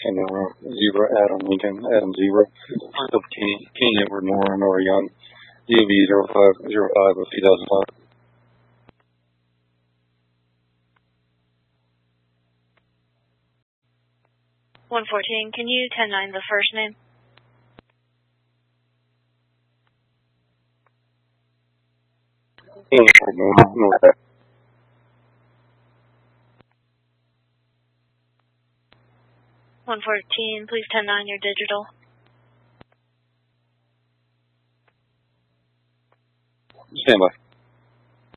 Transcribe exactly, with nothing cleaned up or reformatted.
Kenya zero, Adam Lincoln, Adam zero. First of Kenya, Kenya Edward Nora, Nora Young, D O V zero five zero five of two thousand five. one fourteen, can you ten nine the first name? Kenya Edward Nora, Nora. one fourteen, please ten nine your digital. Stand by.